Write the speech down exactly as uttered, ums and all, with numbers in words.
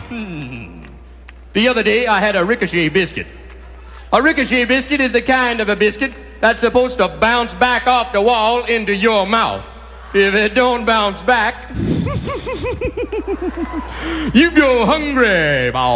The other day, I had a ricochet biscuit. A ricochet biscuit is the kind of a biscuit that's supposed to bounce back off the wall into your mouth. If it don't bounce back, you go hungry, boy.